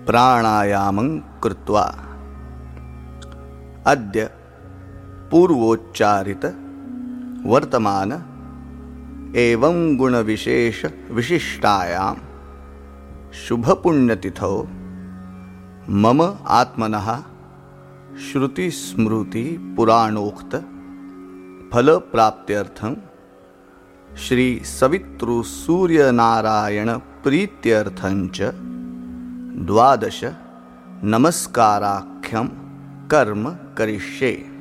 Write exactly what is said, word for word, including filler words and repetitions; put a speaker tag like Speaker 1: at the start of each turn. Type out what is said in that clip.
Speaker 1: प्राणायामं कृत्वा अद्य पूर्वोच्चारित वर्तमान एवं गुणविशेष विशिष्टायां शुभपुण्यतिथौ मम आत्मनः श्रुति स्मृति पुराणोक्त फल प्राप्त्यर्थं श्री सवितृ सूर्य नारायण प्रीत्यर्थंच द्वादश नमस्काराख्यं कर्म करिष्ये।